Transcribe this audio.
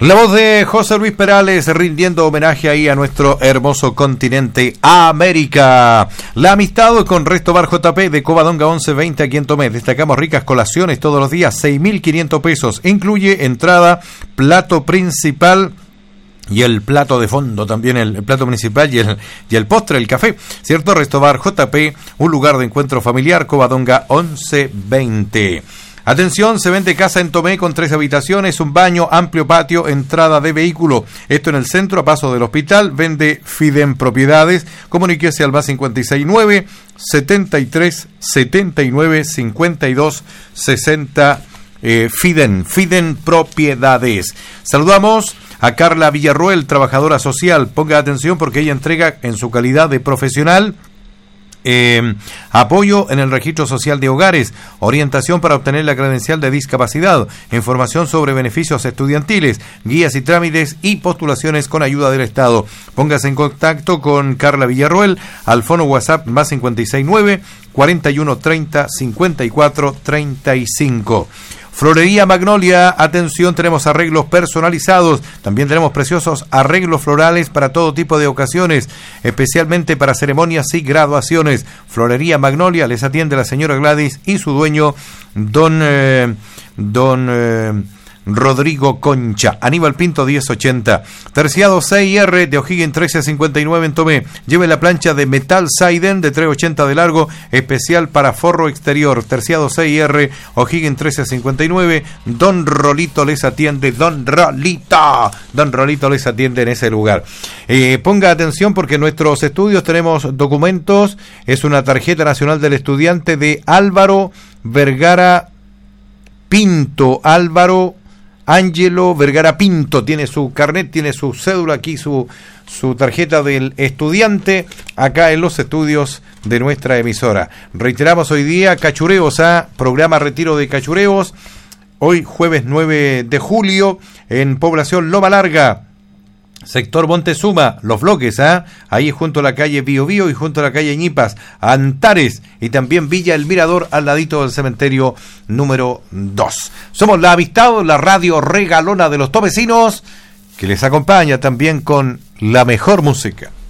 La voz de José Luis Perales rindiendo homenaje ahí a nuestro hermoso continente América. La amistad con Resto Bar JP de Covadonga 1120 aquí en Tomé. Destacamos ricas colaciones todos los días, 6.500 pesos. Incluye entrada, plato principal y el plato de fondo, también el plato principal y el postre, el café. ¿Cierto? Resto Bar JP, un lugar de encuentro familiar, Covadonga 1120. Atención, se vende casa en Tomé con 3 habitaciones, un baño, amplio patio, entrada de vehículo. Esto en el centro, a paso del hospital. Vende Fiden Propiedades. Comuníquese al más 569 73 79 52 60. Fiden Propiedades. Saludamos a Carla Villarroel, trabajadora social. Ponga atención porque ella entrega en su calidad de profesional apoyo en el registro social de hogares, orientación para obtener la credencial de discapacidad, información sobre beneficios estudiantiles, guías y trámites y postulaciones con ayuda del Estado. Póngase en contacto con Carla Villarroel al fono WhatsApp más 569 41 30 54 35. Florería Magnolia, atención, tenemos arreglos personalizados, también tenemos preciosos arreglos florales para todo tipo de ocasiones, especialmente para ceremonias y graduaciones. Florería Magnolia, les atiende la señora Gladys y su dueño, don Rodrigo Concha. Aníbal Pinto 1080. Terciado 6R de O'Higgins 1359 en Tomé. Lleve la plancha de metal Seiden de 380 de largo, especial para forro exterior. Terciado 6R, O'Higgins 1359. Don Rolito les atiende. Don Rolito les atiende en ese lugar. Ponga atención porque en nuestros estudios tenemos documentos. Es una tarjeta nacional del estudiante de Álvaro Vergara Pinto. Álvaro Ángelo Vergara Pinto tiene su carnet, tiene su cédula aquí, su tarjeta del estudiante acá en los estudios de nuestra emisora. Reiteramos hoy día cachureos, programa Retiro de Cachureos, hoy jueves 9 de julio en población Loma Larga, sector Montezuma, Los Bloques, ahí junto a la calle Bío Bío y junto a la calle Ñipas, Antares y también Villa El Mirador al ladito del cementerio número 2. Somos La Amistad, la radio regalona de los tomecinos, que les acompaña también con la mejor música.